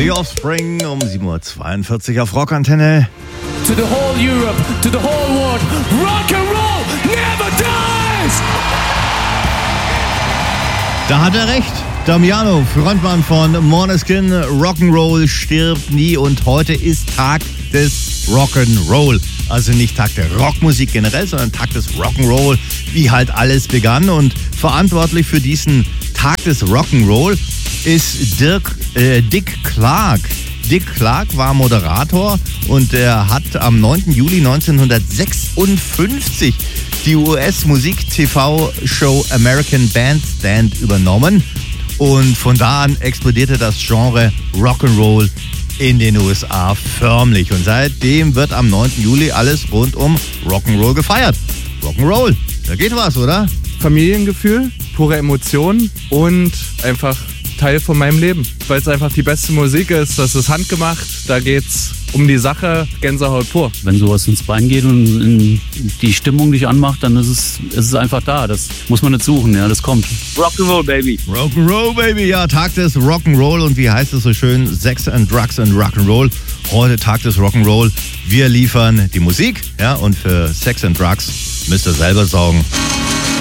The Offspring um 7.42 Uhr auf Rockantenne. To the whole Europe, to the whole world, rock and roll never dies! Da hat er recht. Damiano, Frontmann von Måneskin, Rock'n'Roll stirbt nie und heute ist Tag des Rock'n'Roll. Also nicht Tag der Rockmusik generell, sondern Tag des Rock'n'Roll, wie halt alles begann. Und verantwortlich für diesen Tag des Rock'n'Roll ist Dick Clark. Dick Clark war Moderator und er hat am 9. Juli 1956 die US-Musik-TV-Show American Bandstand übernommen. Und von da an explodierte das Genre Rock'n'Roll in den USA förmlich. Und seitdem wird am 9. Juli alles rund um Rock'n'Roll gefeiert. Rock'n'Roll, da geht was, oder? Familiengefühl, pure Emotionen und einfach Teil von meinem Leben. Weil es einfach die beste Musik ist, das ist handgemacht, da geht's um die Sache, Gänsehaut pur. Wenn sowas ins Bein geht und die Stimmung dich anmacht, dann ist es einfach da. Das muss man nicht suchen, ja, das kommt. Rock'n'Roll, Baby. Rock'n'Roll, Baby, ja, Tag des Rock'n'Roll und wie heißt es so schön? Sex and Drugs and Rock'n'Roll. Heute Tag des Rock'n'Roll. Wir liefern die Musik, ja, und für Sex and Drugs müsst ihr selber sorgen.